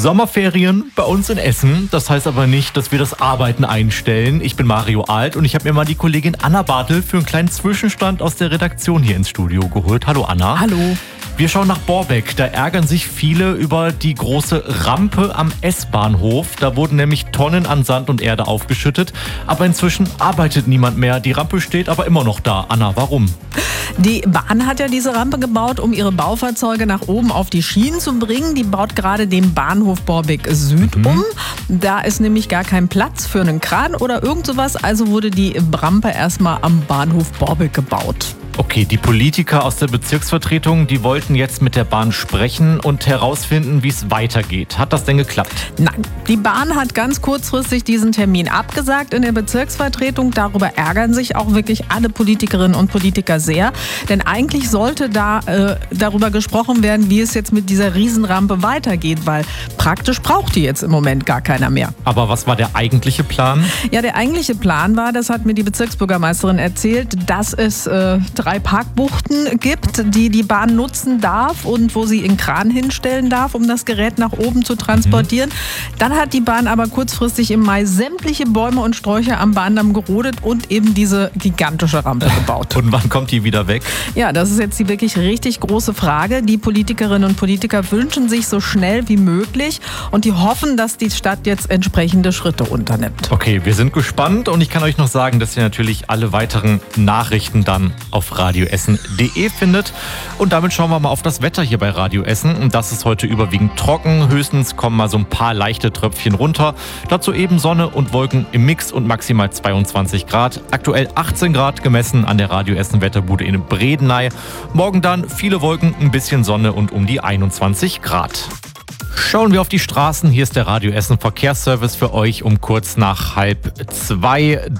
Sommerferien bei uns in Essen. Das heißt aber nicht, dass wir das Arbeiten einstellen. Ich bin Mario Alt und ich habe mir mal die Kollegin Anna Bartel für einen kleinen Zwischenstand aus der Redaktion hier ins Studio geholt. Hallo Anna. Hallo. Wir schauen nach Borbeck. Da ärgern sich viele über die große Rampe am S-Bahnhof. Da wurden nämlich Tonnen an Sand und Erde aufgeschüttet. Aber inzwischen arbeitet niemand mehr. Die Rampe steht aber immer noch da. Anna, warum? Die Bahn hat ja diese Rampe gebaut, um ihre Baufahrzeuge nach oben auf die Schienen zu bringen. Die baut gerade den Bahnhof Borbeck Süd um. Da ist nämlich gar kein Platz für einen Kran oder irgend sowas. Also wurde die Rampe erstmal am Bahnhof Borbeck gebaut. Okay, die Politiker aus der Bezirksvertretung, die wollten jetzt mit der Bahn sprechen und herausfinden, wie es weitergeht. Hat das denn geklappt? Nein, die Bahn hat ganz kurzfristig diesen Termin abgesagt in der Bezirksvertretung. Darüber ärgern sich auch wirklich alle Politikerinnen und Politiker sehr. Denn eigentlich sollte da darüber gesprochen werden, wie es jetzt mit dieser Riesenrampe weitergeht, weil praktisch braucht die jetzt im Moment gar keiner mehr. Aber was war der eigentliche Plan? Ja, der eigentliche Plan war, das hat mir die Bezirksbürgermeisterin erzählt, dass es 3 Parkbuchten gibt, die die Bahn nutzen darf und wo sie einen Kran hinstellen darf, um das Gerät nach oben zu transportieren. Dann hat die Bahn aber kurzfristig im Mai sämtliche Bäume und Sträucher am Bahndamm gerodet und eben diese gigantische Rampe gebaut. Und wann kommt die wieder weg? Ja, das ist jetzt die wirklich richtig große Frage. Die Politikerinnen und Politiker wünschen sich so schnell wie möglich und die hoffen, dass die Stadt jetzt entsprechende Schritte unternimmt. Okay, wir sind gespannt und ich kann euch noch sagen, dass ihr natürlich alle weiteren Nachrichten dann auf radioessen.de findet. Und damit schauen wir mal auf das Wetter hier bei Radio Essen. Und das ist heute überwiegend trocken. Höchstens kommen mal so ein paar leichte Tröpfchen runter. Dazu eben Sonne und Wolken im Mix und maximal 22 Grad. Aktuell 18 Grad gemessen an der Radio Essen Wetterbude in Bredeney. Morgen dann viele Wolken, ein bisschen Sonne und um die 21 Grad. Schauen wir auf die Straßen. Hier ist der Radio Essen Verkehrsservice für euch um kurz nach 1:30.